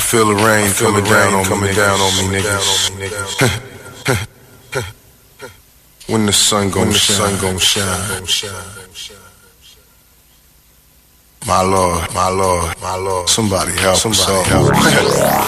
feel the rain coming down on me, niggas. When the sun gon' shine. My Lord, somebody help us all.